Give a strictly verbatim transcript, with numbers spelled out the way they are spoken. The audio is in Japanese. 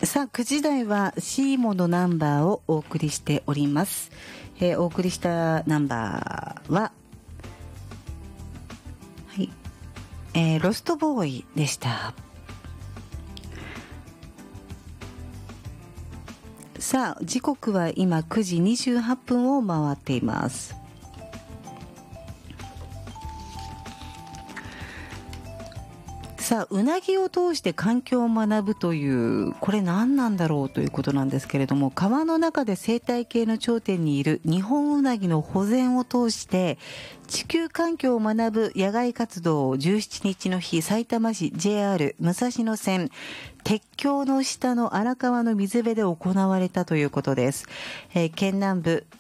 さあ、くじ台はシーモのナンバーをお送りしております。えー、お送りしたナンバーは、はい、えー、ロストボーイでした。さあ、時刻は今くじにじゅうはっぷんを回っています。さあ、うなぎを通して環境を学ぶという、これ何なんだろうということなんですけれども、川の中で生態系の頂点にいるニホンウナギの保全を通して地球環境を学ぶ野外活動をじゅうしちにちの日、さいたま市 ジェイアール 武蔵野線鉄橋の下の荒川の水辺で行われたということです。えー、県南部